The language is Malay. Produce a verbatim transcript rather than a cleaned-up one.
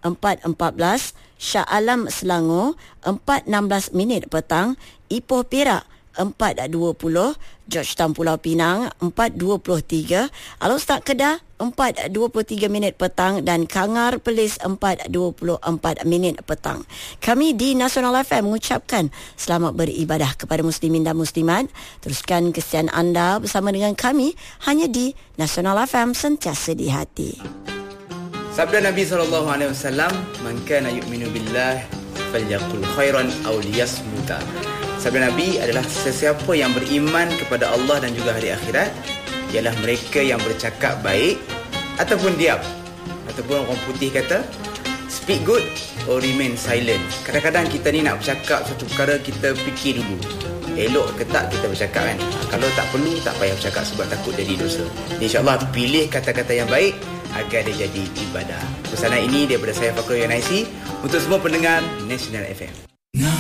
empat empat belas, Shah Alam Selangor empat enam belas minit petang, Ipoh Perak empat dua puluh, Georgetown Pulau Pinang empat dua puluh tiga, Alor-Setak Kedah empat dua puluh tiga minit petang dan Kangar Perlis empat dua puluh empat minit petang. Kami di Nasional F M mengucapkan selamat beribadah kepada muslimin dan muslimat. Teruskan kesetiaan anda bersama dengan kami hanya di Nasional F M, sentiasa di hati. Sabda Nabi sallallahu alaihi wasallam, "Man kana yu'minu billah falyaqul khairan aw liyasmuta." Sabda Nabi adalah sesiapa yang beriman kepada Allah dan juga hari akhirat ialah mereka yang bercakap baik ataupun diam. Ataupun orang putih kata speak good or remain silent. Kadang-kadang kita ni nak bercakap satu perkara, kita fikir dulu elok ke tak kita bercakap kan. Kalau tak perlu, tak payah bercakap sebab takut jadi dosa. InsyaAllah pilih kata-kata yang baik agar dia jadi ibadah. Pesanan ini daripada saya Fakrul Yanaisi untuk semua pendengar Nasional F M.